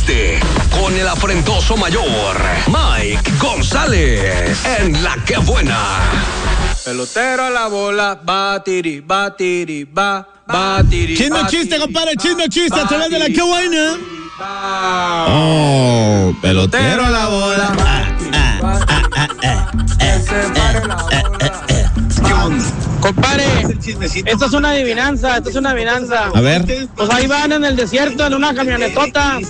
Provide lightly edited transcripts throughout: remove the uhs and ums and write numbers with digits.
Ríete con el afrentoso mayor Mike González en La Que Buena. Pelotero a la bola, batiri, batiri, batiri. Chisme chiste, compadre, chisme chiste a través de La Que Buena. Oh, pelotero a la bola. Compadre, esto es una adivinanza, A ver. Pues ahí van en el desierto en una camionetota.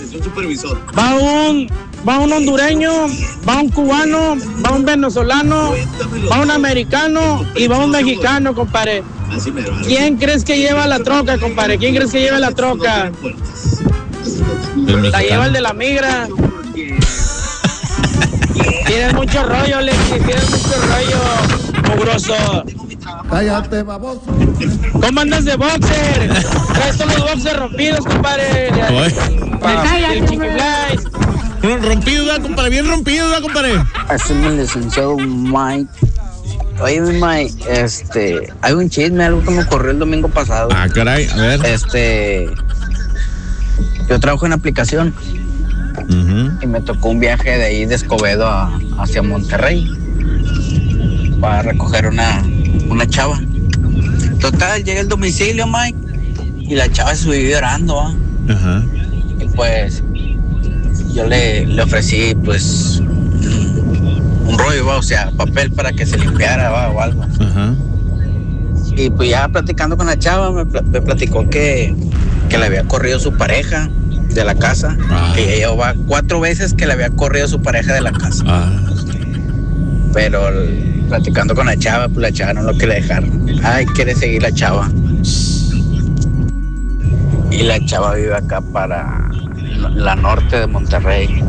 Va un hondureño, va un cubano, va un venezolano, va un americano y va un mexicano, compadre. ¿Quién crees que lleva la troca, compadre? ¿Quién crees que lleva la troca? La lleva el de la migra. Tienes mucho rollo, Lexi, tienes mucho rollo, mugroso. Cállate, baboso. ¿Cómo andas de boxer? Traes todos los boxers rompidos, compadre. El chiquiflies. Rompido, ¿verdad, compadre? Bien rompido, ¿verdad, compadre? Así me licenciado Mike. Oye, Mike, hay un chisme, algo que me ocurrió el domingo pasado. Ah, caray, a ver. Yo trabajo en aplicación. Y me tocó un viaje de ahí de Escobedo hacia Monterrey para recoger una chava. Total, llega al domicilio, Mike, y la chava se subió llorando, ¿ah? Ajá. Y pues yo le ofrecí pues un rollo, ¿va? O sea, papel para que se limpiara, ¿va? O algo. Ajá. Y pues ya platicando con la chava me platicó que le había corrido su pareja de la casa, que ya llevaba 4 veces que le había corrido su pareja de la casa. Pero platicando con la chava, pues la chava no lo quiere dejar. Ay, quiere seguir la chava. Y la chava vive acá para la norte de Monterrey,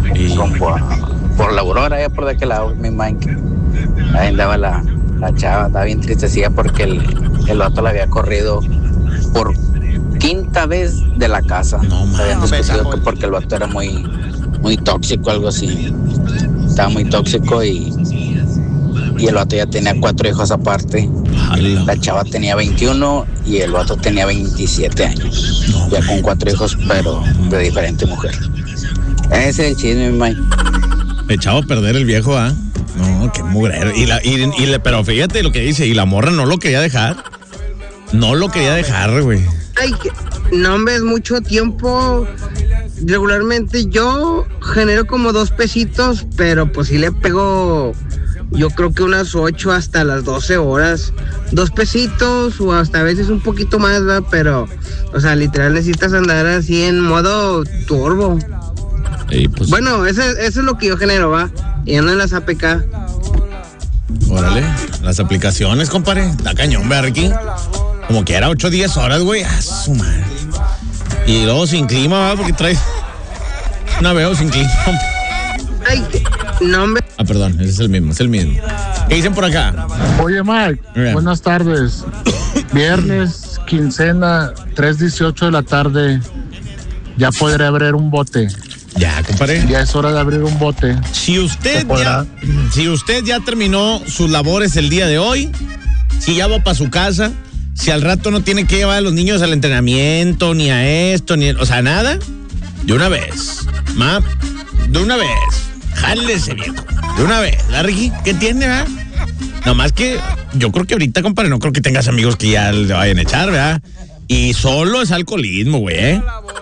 por la Aurora, allá por de aquel lado, mi Mike. Ahí andaba la chava, estaba bien tristecida porque el vato la había corrido por 5ª vez de la casa. No, habían discutido que porque el vato era muy tóxico, algo así. Estaba muy tóxico y el vato ya tenía 4 hijos aparte. La chava tenía 21 y el vato tenía 27 años. Ya con 4 hijos, pero de diferente mujer. Ese es el chisme, Mike. Echado a perder el viejo, ¿ah? No, qué mugrero. Pero fíjate lo que dice, y la morra no lo quería dejar. No lo quería dejar, güey. Ay, no me es mucho tiempo. Regularmente yo genero como 2 pesitos, pero pues sí le pego, yo creo que unas 8 hasta las 12 horas. 2 pesitos o hasta a veces un poquito más, ¿verdad? Pero, o sea, literal necesitas andar así en modo turbo. Pues, bueno, eso es lo que yo genero, ¿va? Y ando en las APK. Órale, las aplicaciones, compadre. Está cañón, ver aquí. Como que era 8 o 10 horas, güey. A su madre. Y luego sin clima, ¿va? Porque traes una veo sin clima. Ay, no me... Perdón, ese es el mismo, ¿Qué dicen por acá? Oye, Mike, buenas tardes. Viernes, quincena, 3:18 de la tarde. Ya podré abrir un bote. Ya, compadre. Ya es hora de abrir un bote. Si usted ya terminó sus labores el día de hoy, si ya va para su casa, si al rato no tiene que llevar a los niños al entrenamiento, ni a esto, o sea, nada, de una vez, de una vez, jálese, viejo, de una vez, ¿la Ricky? ¿Qué tiene, verdad? Nomás que yo creo que ahorita, compadre, no creo que tengas amigos que ya le vayan a echar, ¿verdad? Y solo es alcoholismo, güey,